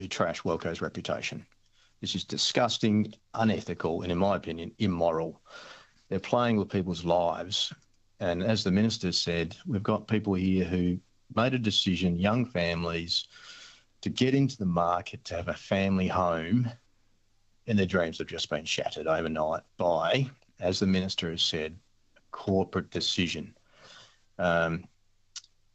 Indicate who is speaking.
Speaker 1: trash Welco's reputation. This is disgusting, unethical, and in my opinion, immoral. They're playing with people's lives. And as the Minister said, we've got people here who made a decision, young families, to get into the market to have a family home, and their dreams have just been shattered overnight by, as the Minister has said, a corporate decision.